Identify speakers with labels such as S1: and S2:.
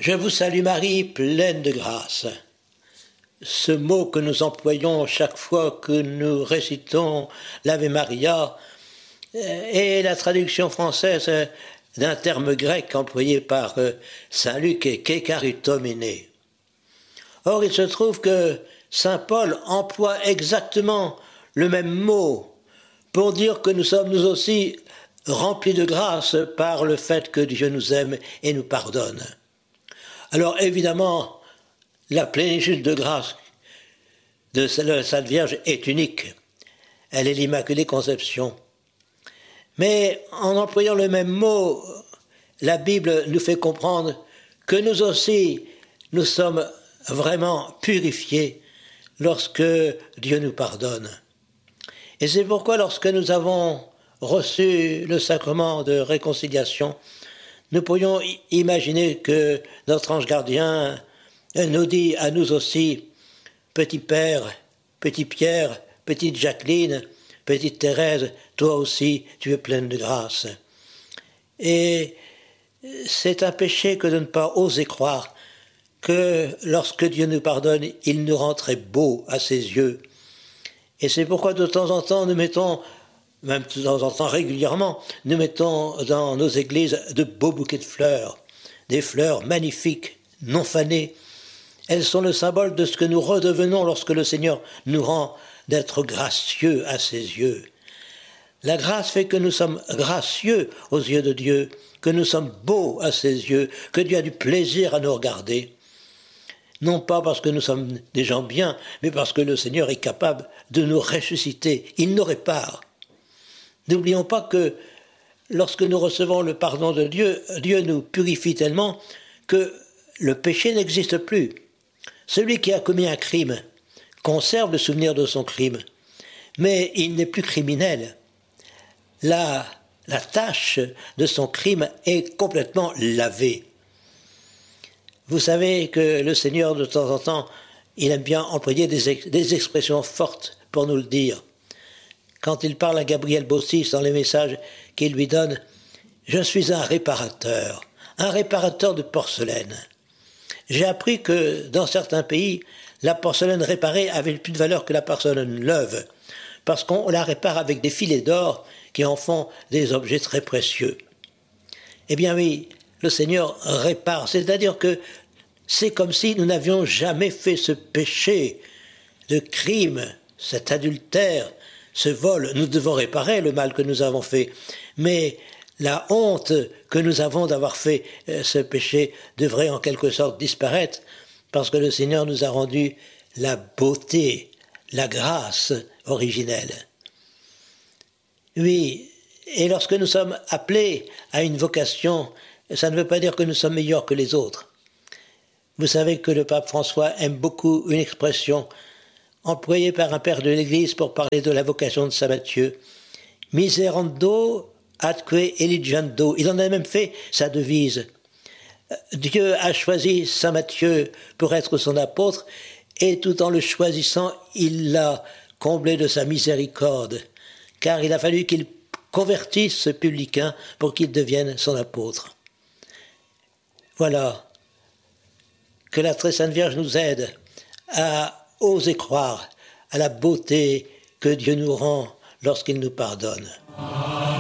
S1: Je vous salue Marie, pleine de grâce. Ce mot que nous employons chaque fois que nous récitons l'Ave Maria est la traduction française d'un terme grec employé par saint Luc et kekaritomene. Or, il se trouve que saint Paul emploie exactement le même mot pour dire que nous sommes nous aussi remplis de grâce par le fait que Dieu nous aime et nous pardonne. Alors évidemment, la plénitude de grâce de la Sainte Vierge est unique. Elle est l'Immaculée Conception. Mais en employant le même mot, la Bible nous fait comprendre que nous aussi, nous sommes vraiment purifiés lorsque Dieu nous pardonne. Et c'est pourquoi lorsque nous avons reçu le sacrement de réconciliation, nous pourrions imaginer que notre ange gardien nous dit à nous aussi, petit Père, petit Pierre, petite Jacqueline, petite Thérèse, toi aussi tu es pleine de grâce. Et c'est un péché que de ne pas oser croire que lorsque Dieu nous pardonne, il nous rend très beaux à ses yeux. Et c'est pourquoi de temps en temps nous mettons, même de temps en temps régulièrement, nous mettons dans nos églises de beaux bouquets de fleurs, des fleurs magnifiques, non fanées. Elles sont le symbole de ce que nous redevenons lorsque le Seigneur nous rend d'être gracieux à ses yeux. La grâce fait que nous sommes gracieux aux yeux de Dieu, que nous sommes beaux à ses yeux, que Dieu a du plaisir à nous regarder. Non pas parce que nous sommes des gens bien, mais parce que le Seigneur est capable de nous ressusciter. Il nous répare. N'oublions pas que lorsque nous recevons le pardon de Dieu, Dieu nous purifie tellement que le péché n'existe plus. Celui qui a commis un crime conserve le souvenir de son crime, mais il n'est plus criminel. La tâche de son crime est complètement lavée. Vous savez que le Seigneur, de temps en temps, il aime bien employer des expressions fortes pour nous le dire. Quand il parle à Gabriel Bossis dans les messages qu'il lui donne, « Je suis un réparateur de porcelaine. » J'ai appris que dans certains pays, la porcelaine réparée avait plus de valeur que la porcelaine neuve, parce qu'on la répare avec des filets d'or qui en font des objets très précieux. Eh bien oui, le Seigneur répare, c'est-à-dire que c'est comme si nous n'avions jamais fait ce péché de crime, cet adultère, ce vol. Nous devons réparer le mal que nous avons fait, mais la honte que nous avons d'avoir fait ce péché devrait en quelque sorte disparaître, parce que le Seigneur nous a rendu la beauté, la grâce originelle. Oui, et lorsque nous sommes appelés à une vocation, ça ne veut pas dire que nous sommes meilleurs que les autres. Vous savez que le pape François aime beaucoup une expression employée par un père de l'Église pour parler de la vocation de saint Matthieu. Miserando atque eligiando. Il en a même fait sa devise. Dieu a choisi saint Matthieu pour être son apôtre, et tout en le choisissant, il l'a comblé de sa miséricorde, car il a fallu qu'il convertisse ce publicain pour qu'il devienne son apôtre. Voilà, que la très sainte Vierge nous aide à oser croire à la beauté que Dieu nous rend lorsqu'il nous pardonne.